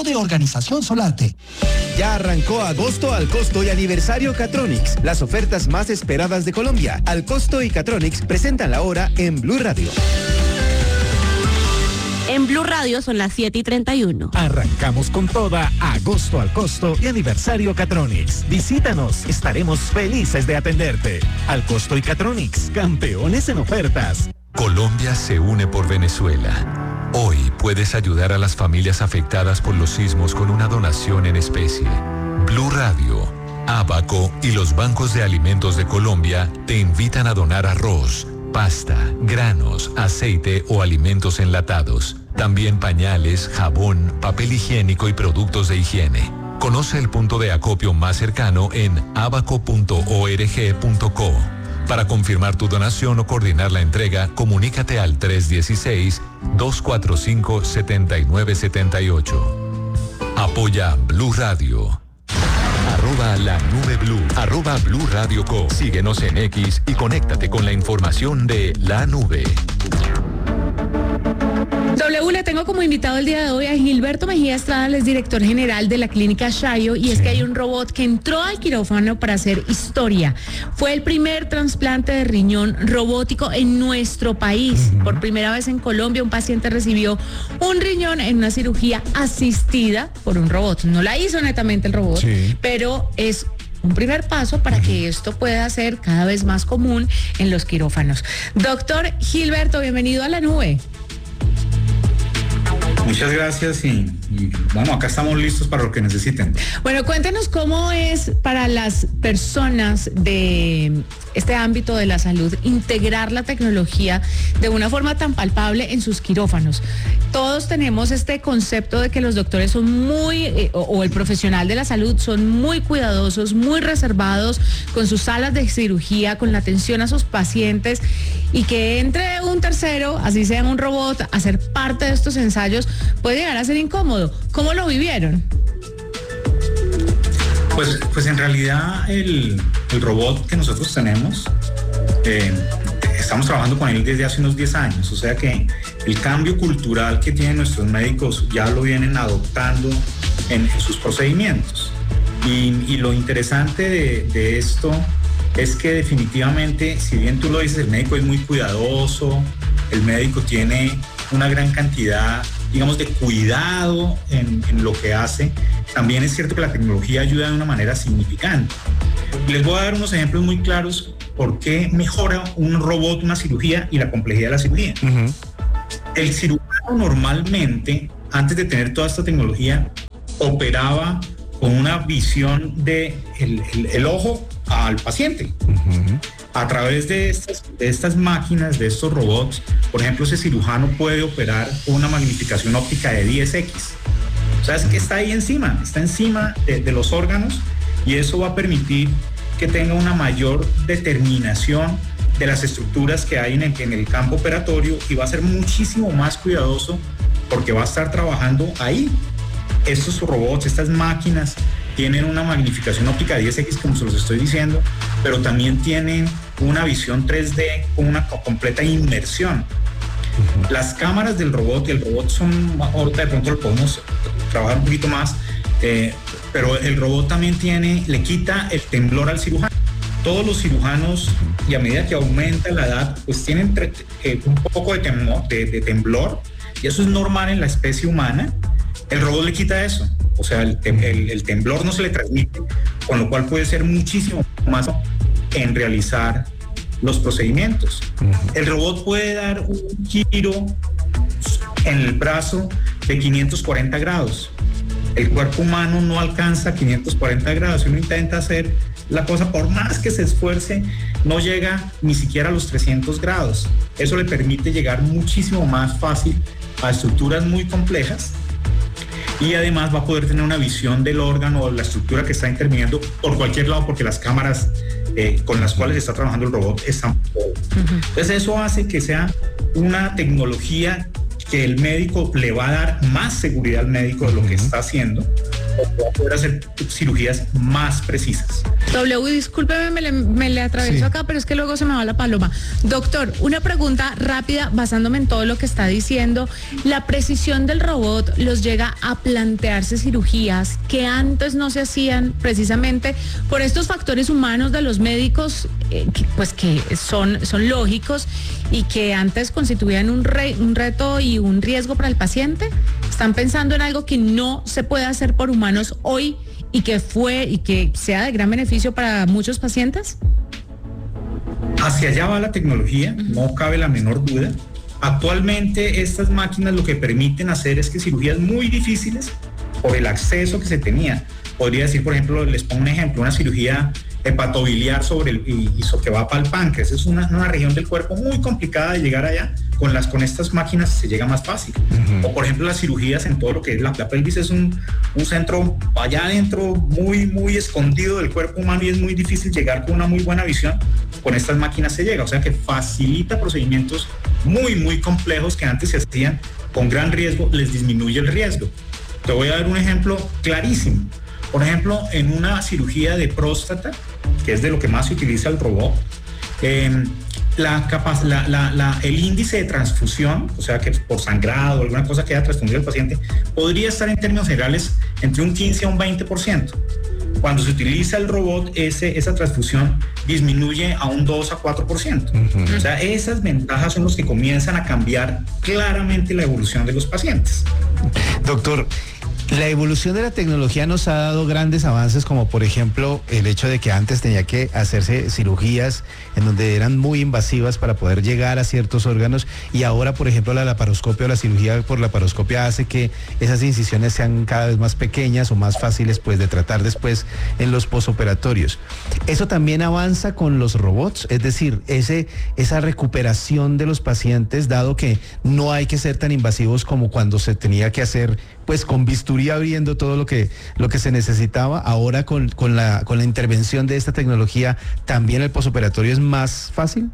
o de organización Solarte. Ya arrancó agosto al costo y aniversario Catronics, las ofertas más esperadas de Colombia. Al costo y Catronics presentan la hora en Blue Radio. En Blue Radio son las 7:31. Arrancamos con toda agosto al costo y aniversario Catronics. Visítanos, estaremos felices de atenderte. Al costo y Catronics, campeones en ofertas. Colombia se une por Venezuela. Hoy puedes ayudar a las familias afectadas por los sismos con una donación en especie. Blue Radio, Abaco y los bancos de alimentos de Colombia te invitan a donar arroz, pasta, granos, aceite o alimentos enlatados. También pañales, jabón, papel higiénico y productos de higiene. Conoce el punto de acopio más cercano en abaco.org.co. Para confirmar tu donación o coordinar la entrega, comunícate al 316-245-7978. Apoya Blue Radio. @LaNubeBlue, @Blue Radio Co. Síguenos en X y conéctate con la información de La Nube. W, le tengo como invitado el día de hoy a Gilberto Mejía Estrada, el director general de la clínica Shayo, y es que hay un robot que entró al quirófano para hacer historia. Fue el primer trasplante de riñón robótico en nuestro país. Por primera vez en Colombia, un paciente recibió un riñón en una cirugía asistida por un robot. No la hizo netamente el robot, pero es un primer paso para que esto pueda ser cada vez más común en los quirófanos. Doctor Gilberto, bienvenido a La Nube. Muchas gracias y bueno, acá estamos listos para lo que necesiten. Bueno, cuéntenos cómo es para las personas de este ámbito de la salud integrar la tecnología de una forma tan palpable en sus quirófanos. Todos tenemos este concepto de que los doctores son muy, o el profesional de la salud son muy cuidadosos, muy reservados con sus salas de cirugía, con la atención a sus pacientes, y que entre un tercero, así sea un robot, a ser parte de estos ensayos puede llegar a ser incómodo. ¿Cómo lo vivieron? Pues en realidad el robot que nosotros tenemos, estamos trabajando con él desde hace unos 10 años, o sea que el cambio cultural que tienen nuestros médicos ya lo vienen adoptando en sus procedimientos. Y lo interesante de esto es que definitivamente, si bien tú lo dices, el médico es muy cuidadoso, el médico tiene una gran cantidad, digamos, de cuidado en lo que hace, también es cierto que la tecnología ayuda de una manera significante. Les voy a dar unos ejemplos muy claros por qué mejora un robot una cirugía y la complejidad de la cirugía. El cirujano normalmente, antes de tener toda esta tecnología, operaba con una visión de el ojo al paciente. A través de estas máquinas, de estos robots, por ejemplo, ese cirujano puede operar con una magnificación óptica de 10x. O sea, es que está encima de los órganos, y eso va a permitir que tenga una mayor determinación de las estructuras que hay en el campo operatorio, y va a ser muchísimo más cuidadoso porque va a estar trabajando ahí. Estos robots, estas máquinas, tienen una magnificación óptica de 10x, como se los estoy diciendo, pero también tienen una visión 3D con una completa inmersión. Las cámaras del robot y el robot son, ahorita de pronto lo podemos trabajar un poquito más, pero el robot también le quita el temblor al cirujano. Todos los cirujanos, y a medida que aumenta la edad, pues tienen un poco de temblor, y eso es normal en la especie humana. El robot le quita eso, o sea, el temblor no se le transmite, con lo cual puede ser muchísimo más en realizar los procedimientos. El robot puede dar un giro en el brazo de 540 grados. El cuerpo humano no alcanza 540 grados. Si uno intenta hacer la cosa, por más que se esfuerce, no llega ni siquiera a los 300 grados. Eso le permite llegar muchísimo más fácil a estructuras muy complejas, y además va a poder tener una visión del órgano o la estructura que está interviniendo por cualquier lado, porque las cámaras con las cuales está trabajando el robot están. Entonces eso hace que sea una tecnología que el médico le va a dar más seguridad al médico de lo que está haciendo, para poder hacer cirugías más precisas. W, discúlpeme, me le atraveso acá, pero es que luego se me va la paloma. Doctor, una pregunta rápida, basándome en todo lo que está diciendo. La precisión del robot los llega a plantearse cirugías que antes no se hacían precisamente por estos factores humanos de los médicos, que son lógicos y que antes constituían un reto y un riesgo para el paciente. ¿Están pensando en algo que no se puede hacer por humanos hoy y que sea de gran beneficio para muchos pacientes? Hacia allá va la tecnología, no cabe la menor duda. Actualmente estas máquinas lo que permiten hacer es que cirugías muy difíciles, por el acceso que se tenía, podría decir, por ejemplo, les pongo un ejemplo, una cirugía hepatobiliar que va para el páncreas, es una región del cuerpo muy complicada de llegar allá. Con estas máquinas se llega más fácil. O por ejemplo las cirugías en todo lo que es la pelvis, es un centro allá adentro muy muy escondido del cuerpo humano y es muy difícil llegar con una muy buena visión. Con estas máquinas se llega, o sea que facilita procedimientos muy muy complejos que antes se hacían con gran riesgo, les disminuye el riesgo. Te voy a dar un ejemplo clarísimo. Por ejemplo, en una cirugía de próstata, que es de lo que más se utiliza el robot, el índice de transfusión, o sea que por sangrado o alguna cosa que haya transfundido el paciente, podría estar en términos generales entre un 15 a un 20%. Cuando se utiliza el robot, esa transfusión disminuye a un 2 a 4%. O sea, esas ventajas son los que comienzan a cambiar claramente la evolución de los pacientes. Doctor, la evolución de la tecnología nos ha dado grandes avances, como por ejemplo el hecho de que antes tenía que hacerse cirugías en donde eran muy invasivas para poder llegar a ciertos órganos, y ahora por ejemplo la laparoscopia o la cirugía por laparoscopia hace que esas incisiones sean cada vez más pequeñas o más fáciles pues de tratar después en los posoperatorios. Eso también avanza con los robots, es decir, esa recuperación de los pacientes, dado que no hay que ser tan invasivos como cuando se tenía que hacer pues con bisturí abriendo todo lo que se necesitaba. Ahora con la intervención de esta tecnología, ¿también el posoperatorio es más fácil?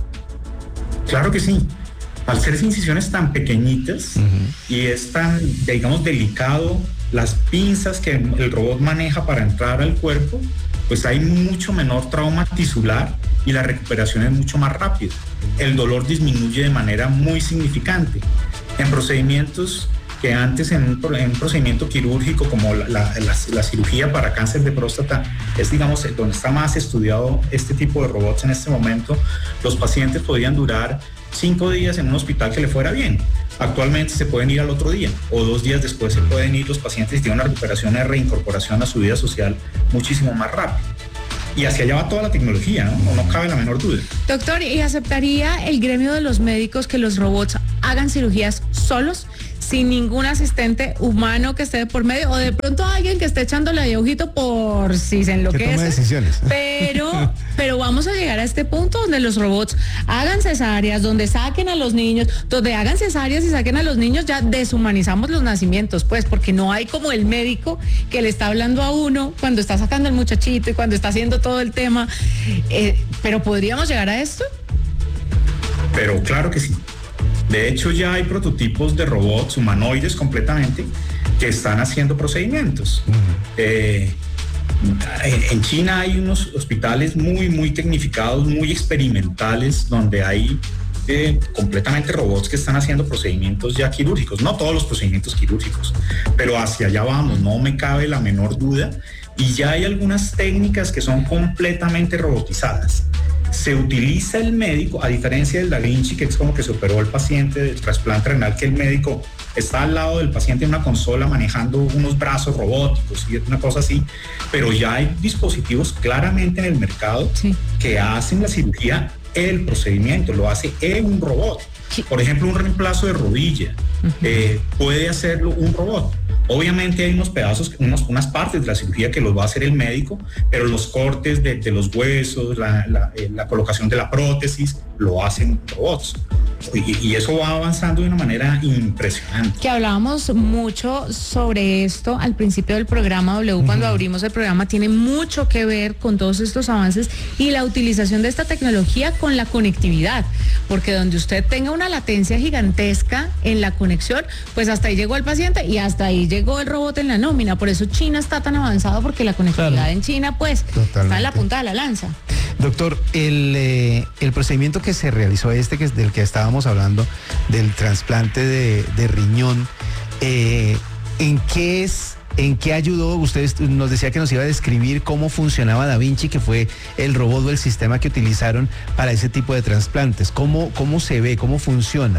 Claro que sí. Al ser incisiones tan pequeñitas y es tan, digamos, delicado, las pinzas que el robot maneja para entrar al cuerpo, pues hay mucho menor trauma tisular y la recuperación es mucho más rápida. El dolor disminuye de manera muy significante. En procedimientos que antes en un procedimiento quirúrgico como la cirugía para cáncer de próstata es, digamos, donde está más estudiado este tipo de robots en este momento, los pacientes podían durar 5 días en un hospital que le fuera bien. Actualmente se pueden ir al otro día o 2 días después se pueden ir los pacientes y tienen una recuperación de reincorporación a su vida social muchísimo más rápida. Y hacia allá va toda la tecnología, no cabe la menor duda. Doctor, ¿y aceptaría el gremio de los médicos que los robots hagan cirugías solos, sin ningún asistente humano que esté por medio, o de pronto alguien que esté echándole de ojito por si se enloquece? Que tome decisiones. Pero vamos a llegar a este punto donde los robots hagan cesáreas, donde saquen a los niños, donde hagan cesáreas y saquen a los niños, ya deshumanizamos los nacimientos, pues, porque no hay como el médico que le está hablando a uno cuando está sacando al muchachito y cuando está haciendo todo el tema. Pero ¿podríamos llegar a esto? Pero claro que sí. De hecho, ya hay prototipos de robots humanoides completamente que están haciendo procedimientos. En China hay unos hospitales muy, muy tecnificados, muy experimentales, donde hay completamente robots que están haciendo procedimientos ya quirúrgicos. No todos los procedimientos quirúrgicos, pero hacia allá vamos, no me cabe la menor duda. Y ya hay algunas técnicas que son completamente robotizadas. Se utiliza el médico, a diferencia del Da Vinci, que es como que se operó el paciente del trasplante renal, que el médico está al lado del paciente en una consola manejando unos brazos robóticos y una cosa así, pero ya hay dispositivos claramente en el mercado que hacen la cirugía, el procedimiento lo hace un robot. Por ejemplo, un reemplazo de rodilla puede hacerlo un robot. Obviamente hay unos pedazos, unas partes de la cirugía que los va a hacer el médico, pero los cortes de los huesos, la colocación de la prótesis, lo hacen robots. Y eso va avanzando de una manera impresionante. Que hablábamos mucho sobre esto al principio del programa, cuando abrimos el programa, tiene mucho que ver con todos estos avances y la utilización de esta tecnología con la conectividad, porque donde usted tenga una latencia gigantesca en la conexión, pues hasta ahí llegó el paciente y hasta ahí llegó el robot en la nómina. Por eso China está tan avanzado, porque la conectividad en China pues está en la punta de la lanza. Doctor, el procedimiento que se realizó que es del que estábamos hablando, del trasplante de riñón, ¿en qué ayudó? Usted nos decía que nos iba a describir cómo funcionaba Da Vinci, que fue el robot o el sistema que utilizaron para ese tipo de trasplantes. ¿Cómo se ve? ¿Cómo funciona?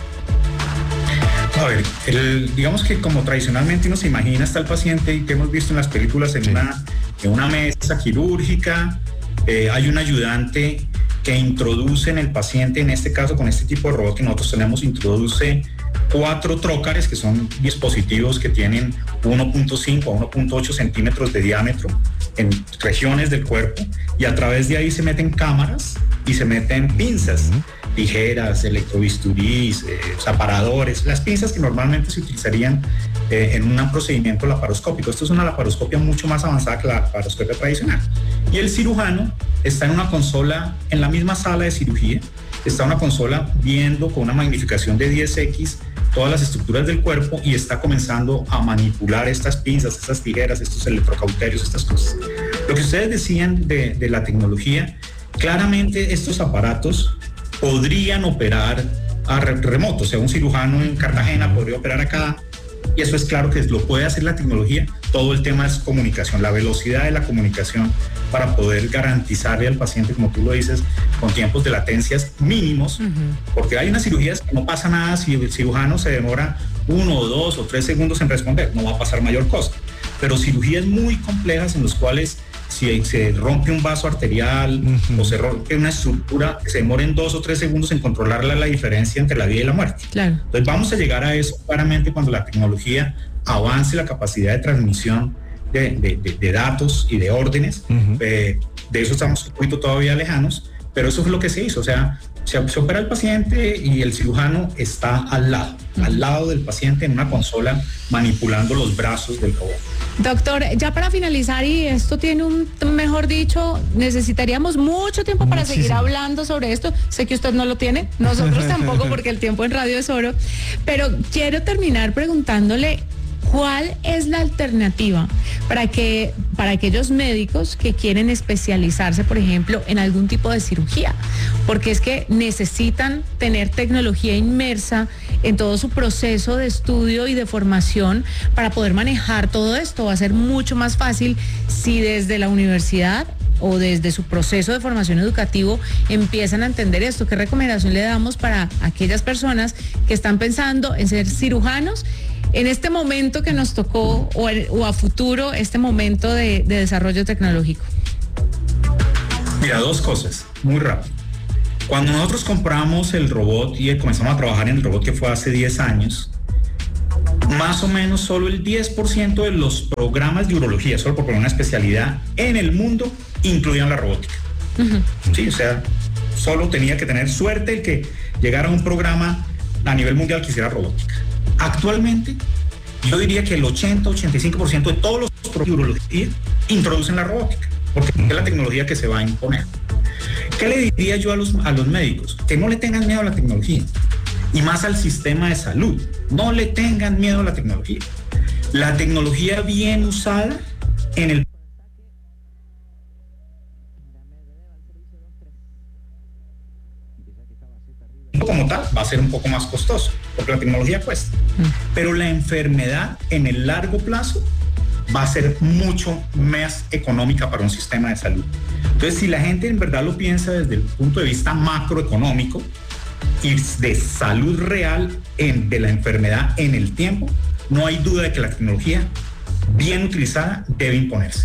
A ver, digamos que como tradicionalmente uno se imagina está el paciente y que hemos visto en las películas en una mesa quirúrgica, hay un ayudante que introduce en el paciente, en este caso con este tipo de robot que nosotros tenemos, introduce 4 trócares, que son dispositivos que tienen 1.5 a 1.8 centímetros de diámetro en regiones del cuerpo, y a través de ahí se meten cámaras y se meten pinzas, tijeras, electrobisturís, aparadores, las pinzas que normalmente se utilizarían en un procedimiento laparoscópico. Esto es una laparoscopia mucho más avanzada que la laparoscopia tradicional. Y el cirujano está en una consola, en la misma sala de cirugía, está en una consola viendo con una magnificación de 10x todas las estructuras del cuerpo y está comenzando a manipular estas pinzas, estas tijeras, estos electrocauterios, estas cosas. Lo que ustedes decían de la tecnología, claramente estos aparatos podrían operar a remoto, o sea, un cirujano en Cartagena podría operar acá, y eso es claro que lo puede hacer la tecnología. Todo el tema es comunicación, la velocidad de la comunicación para poder garantizarle al paciente, como tú lo dices, con tiempos de latencias mínimos, porque hay unas cirugías que no pasa nada si el cirujano se demora 1 o 2 o 3 segundos en responder, no va a pasar mayor cosa, pero cirugías muy complejas en las cuales si se rompe un vaso arterial o se rompe una estructura, que se demoren 2 o 3 segundos en controlar la diferencia entre la vida y la muerte. Claro. Entonces vamos a llegar a eso claramente cuando la tecnología avance la capacidad de transmisión de datos y de órdenes. De eso estamos un poquito todavía lejanos, pero eso es lo que se hizo. O sea, se opera al paciente y el cirujano está al lado del paciente en una consola manipulando los brazos del robot. Doctor, ya para finalizar, y esto tiene mejor dicho, necesitaríamos mucho tiempo para seguir hablando sobre esto. Sé que usted no lo tiene, nosotros tampoco, porque el tiempo en radio es oro, pero quiero terminar preguntándole ¿cuál es la alternativa para aquellos médicos que quieren especializarse, por ejemplo, en algún tipo de cirugía? Porque es que necesitan tener tecnología inmersa en todo su proceso de estudio y de formación para poder manejar todo esto. Va a ser mucho más fácil si desde la universidad o desde su proceso de formación educativo empiezan a entender esto. ¿Qué recomendación le damos para aquellas personas que están pensando en ser cirujanos en este momento que nos tocó o a futuro, este momento de desarrollo tecnológico? Mira, 2 cosas, muy rápido. Cuando nosotros compramos el robot y comenzamos a trabajar en el robot, que fue hace 10 años, más o menos solo el 10% de los programas de urología, solo por poner una especialidad, en el mundo incluían la robótica. Sí, o sea, solo tenía que tener suerte el que llegara a un programa a nivel mundial que hiciera robótica. Actualmente, yo diría que el 80-85% de todos los programas de urología introducen la robótica, porque es la tecnología que se va a imponer. ¿Qué le diría yo a los médicos? Que no le tengan miedo a la tecnología, y más al sistema de salud. No le tengan miedo a la tecnología. La tecnología bien usada en el como tal va a ser un poco más costoso, porque la tecnología cuesta, pero la enfermedad en el largo plazo va a ser mucho más económica para un sistema de salud. Entonces, si la gente en verdad lo piensa desde el punto de vista macroeconómico y de salud real de la enfermedad en el tiempo, no hay duda de que la tecnología bien utilizada debe imponerse.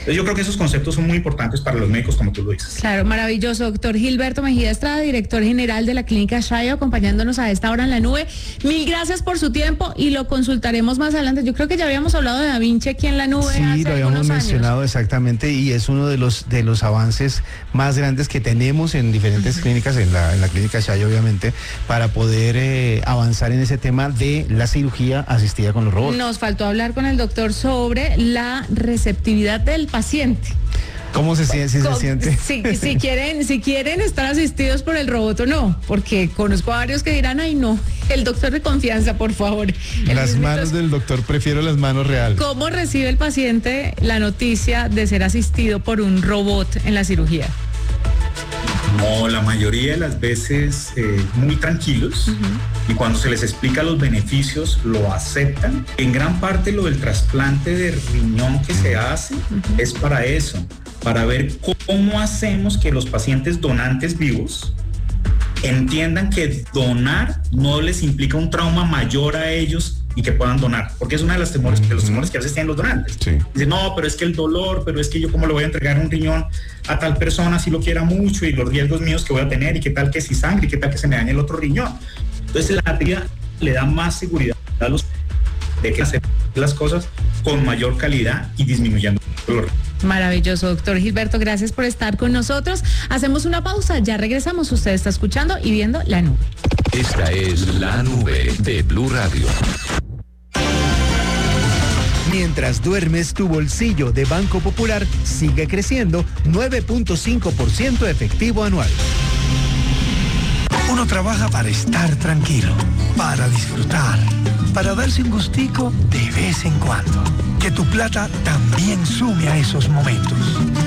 Entonces yo creo que esos conceptos son muy importantes para los médicos, como tú lo dices. Claro, maravilloso. Doctor Gilberto Mejía Estrada, director general de la Clínica Shayo, acompañándonos a esta hora en la nube. Mil gracias por su tiempo y lo consultaremos más adelante. Yo creo que ya habíamos hablado de Da Vinci aquí en la nube. Sí, lo habíamos mencionado exactamente, y es uno de los avances más grandes que tenemos en diferentes clínicas, en la Clínica Shayo, obviamente, para poder avanzar en ese tema de la cirugía asistida con los robots. Nos faltó hablar con el doctor sobre la receptividad del paciente. ¿Cómo se siente? Si se siente. Si quieren estar asistidos por el robot o no, porque conozco a varios que dirán, ay no, el doctor de confianza, por favor. Las manos del doctor, prefiero las manos reales. ¿Cómo recibe el paciente la noticia de ser asistido por un robot en la cirugía? No, la mayoría de las veces muy tranquilos, y cuando se les explica los beneficios lo aceptan. En gran parte lo del trasplante de riñón que se hace es para eso, para ver cómo hacemos que los pacientes donantes vivos entiendan que donar no les implica un trauma mayor a ellos y que puedan donar, porque es uno de los temores que a veces tienen los donantes. Sí. Dicen, no, pero es que el dolor, pero es que yo cómo le voy a entregar un riñón a tal persona si lo quiera mucho, y los riesgos míos que voy a tener, y qué tal que si sangre, y qué tal que se me dañe el otro riñón. Entonces la teoría le da más seguridad a los de que hacer las cosas con mayor calidad y disminuyendo el dolor. Maravilloso, doctor Gilberto, gracias por estar con nosotros. Hacemos una pausa, ya regresamos. Usted está escuchando y viendo La Nube. Esta es La Nube de Blue Radio. Mientras duermes, tu bolsillo de Banco Popular sigue creciendo 9.5% efectivo anual. Uno trabaja para estar tranquilo, para disfrutar, para darse un gustico de vez en cuando. Que tu plata también sume a esos momentos.